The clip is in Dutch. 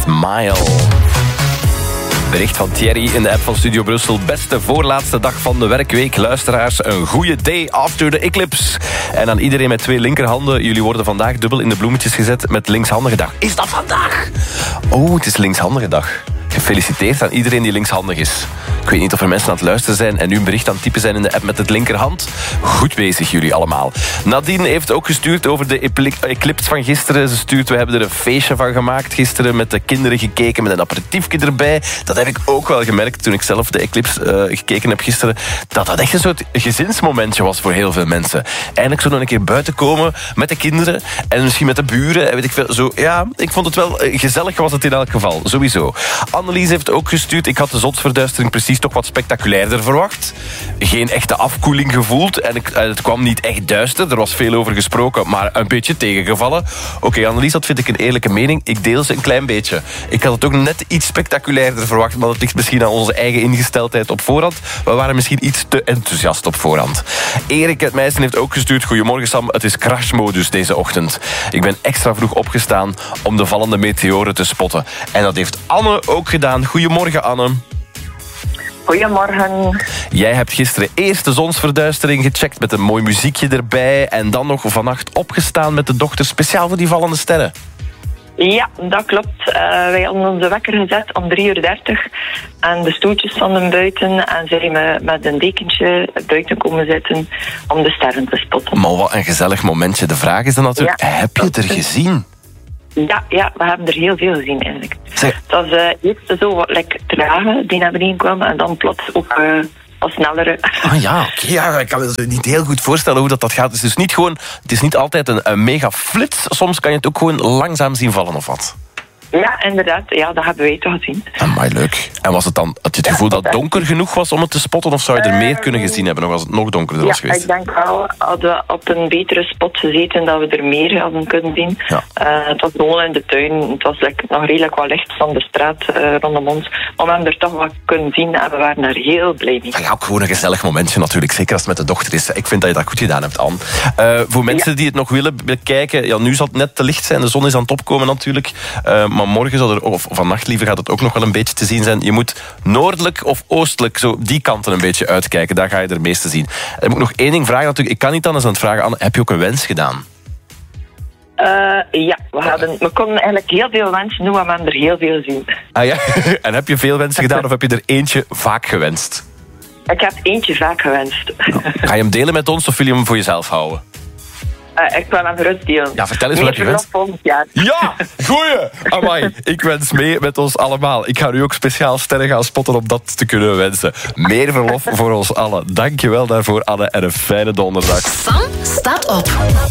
Smile. Bericht van Thierry in de app van Studio Brussel. Beste voorlaatste dag van de werkweek. Luisteraars, een goede day after the eclipse. En aan iedereen met 2 linkerhanden. Jullie worden vandaag dubbel in de bloemetjes gezet met linkshandige dag. Is dat vandaag? Oh, het is linkshandige dag. Gefeliciteerd aan iedereen die linkshandig is. Ik weet niet of er mensen aan het luisteren zijn en nu een bericht aan het typen zijn in de app met het linkerhand. Goed bezig jullie allemaal. Nadine heeft ook gestuurd over de eclipse van gisteren. Ze stuurt, we hebben er een feestje van gemaakt gisteren met de kinderen gekeken met een aperitiefje erbij. Dat heb ik ook wel gemerkt toen ik zelf de eclipse gekeken heb gisteren. Dat echt een soort gezinsmomentje was voor heel veel mensen. Eindelijk zo nog een keer buiten komen met de kinderen en misschien met de buren. En weet ik veel, zo, ja, ik vond het wel gezellig was het in elk geval, sowieso. Annelies heeft ook gestuurd. Ik had de zonsverduistering precies toch wat spectaculairder verwacht. Geen echte afkoeling gevoeld. En het kwam niet echt duister. Er was veel over gesproken, maar een beetje tegengevallen. Oké, Annelies, dat vind ik een eerlijke mening. Ik deel ze een klein beetje. Ik had het ook net iets spectaculairder verwacht, maar dat ligt misschien aan onze eigen ingesteldheid op voorhand. We waren misschien iets te enthousiast op voorhand. Erik uit Meissen heeft ook gestuurd. Goedemorgen Sam, het is crashmodus deze ochtend. Ik ben extra vroeg opgestaan om de vallende meteoren te spotten. En dat heeft Anne ook gedaan. Goedemorgen Anne. Goedemorgen. Jij hebt gisteren eerst de zonsverduistering gecheckt met een mooi muziekje erbij en dan nog vannacht opgestaan met de dochter speciaal voor die vallende sterren. Ja, dat klopt. Wij hadden onze wekker gezet om 3:30 en de stoeltjes stonden buiten en zijn met een dekentje buiten komen zitten om de sterren te spotten. Maar wat een gezellig momentje. De vraag is dan natuurlijk, heb je het er gezien? Ja, we hebben er heel veel gezien eigenlijk. Zeg. Het was eerst zo wat trage die naar beneden kwam en dan plots ook wat snellere. Ah ja, oké. Ja, ik kan me niet heel goed voorstellen hoe dat gaat. Het is dus niet gewoon, het is niet altijd een mega flits. Soms kan je het ook gewoon langzaam zien vallen of wat. Ja, inderdaad. Ja, dat hebben wij toch gezien. Amai, leuk. En was het dan, had je het gevoel dat het donker genoeg was om het te spotten? Of zou je er meer kunnen gezien hebben nog als het nog donkerder was geweest? Ja, ik denk wel. Hadden we op een betere spot gezeten dat we er meer hadden kunnen zien. Ja. Het was gewoon in de tuin. Het was nog redelijk wat licht van de straat rondom ons. Maar we hebben er toch wat kunnen zien en we waren daar heel blij mee. Ja, ook gewoon een gezellig momentje natuurlijk. Zeker als het met de dochter is. Ik vind dat je dat goed gedaan hebt, Anne. Voor mensen die het nog willen bekijken. Ja, nu zal het net te licht zijn. De zon is aan het opkomen natuurlijk. Maar morgen zal er, of vannacht liever, gaat het ook nog wel een beetje te zien zijn. Je moet noordelijk of oostelijk, zo die kanten een beetje uitkijken. Daar ga je er meeste zien. En moet ik nog één ding vragen natuurlijk. Ik kan niet anders dan het vragen, Anne. Heb je ook een wens gedaan? Ja, we konden eigenlijk heel veel wensen doen, maar we hebben er heel veel gezien. Ah ja? En heb je veel wensen gedaan of heb je er eentje vaak gewenst? Ik heb eentje vaak gewenst. Nou, ga je hem delen met ons of wil je hem voor jezelf houden? Ik wil hem gerust delen. Ja, vertel eens wat je wenst. Volgend jaar. Ja, goeie! Amai, ik wens mee met ons allemaal. Ik ga nu ook speciaal sterren gaan spotten om dat te kunnen wensen. Meer verlof voor ons allen. Dank je wel daarvoor, Anne, en een fijne donderdag. Sam staat op.